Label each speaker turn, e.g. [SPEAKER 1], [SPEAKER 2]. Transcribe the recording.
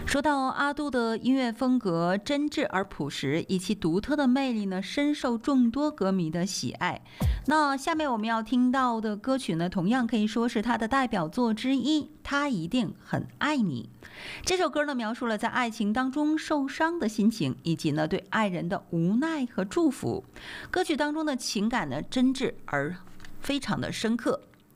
[SPEAKER 1] 说到阿杜的音乐风格真挚而朴实，以其独特的魅力呢，深受众多歌迷的喜爱。那下面我们要听到的歌曲呢，同样可以说是他的代表作之一，《他一定很爱你》。这首歌呢，描述了在爱情当中受伤的心情，以及呢对爱人的无奈和祝福。歌曲当中的情感呢，真挚而非常的深刻。